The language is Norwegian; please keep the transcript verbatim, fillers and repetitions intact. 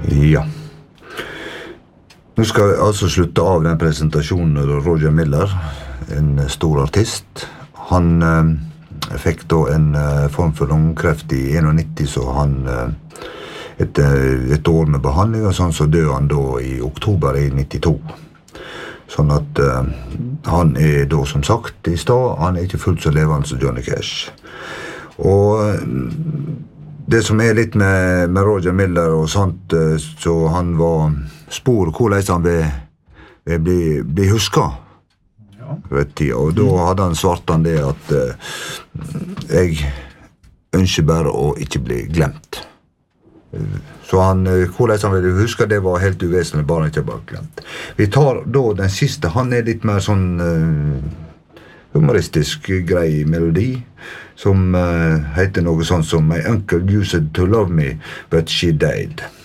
Ja. Nå skal jeg altså slutte av den presentasjonen av Roger Miller, en stor artist. Han eh, fikk da en eh, form for lungekreft i nittién, så han eh, etter et år med behandling, og sånn, så døde han da i oktober i nittito. Sånn at eh, han er da, som sagt i stad, han er ikke fullt så levende som Johnny Cash. Og det som er litt med, med Roger Miller og sånt, så han var spor hvordan han vil, vil bli, bli husket. Ja. Og da hadde han svart han det at uh, jeg ønsker bare å ikke bli glemt. Så han, hvordan han ville huske, det var helt uvesentlig, bare ikke bare glemt. Vi tar da den siste, han er litt mer sånn uh, humoristisk grei melodi, som uh, heter noe sånt som My uncle used to love me, but she died.